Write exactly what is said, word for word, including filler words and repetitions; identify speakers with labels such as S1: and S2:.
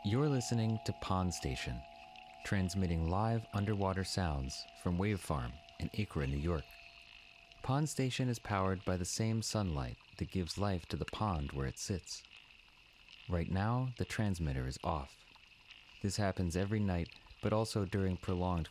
S1: You're listening to Pond Station, transmitting live underwater sounds from Wave Farm in Acra, New York. Pond Station is powered by the same sunlight that gives life to the pond where it sits. Right now, the transmitter is off. This happens every night, but also during prolonged